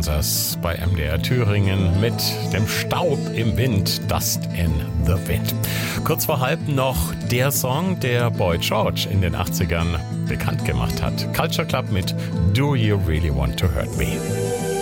Kansas bei MDR Thüringen mit dem Staub im Wind, Dust in the Wind. Kurz vor halb noch der Song, der Boy George in den 80ern bekannt gemacht hat. Culture Club mit Do You Really Want to Hurt Me?